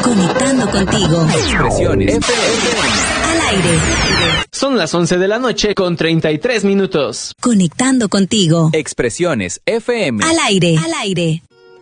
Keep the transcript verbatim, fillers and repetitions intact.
Conectando contigo. Expresiones F M. Al aire. Son las once de la noche con treinta y tres minutos. Conectando contigo. Expresiones F M. Al aire. Al aire.